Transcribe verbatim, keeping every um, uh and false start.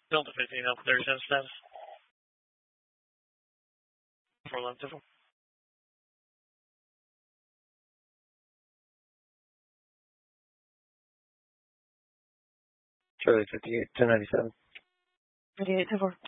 Delta fifteen Alpha thirty-seven status. four eleven two four. Charlie fifty-eight, ten ninety-seven. fifty-eight two four.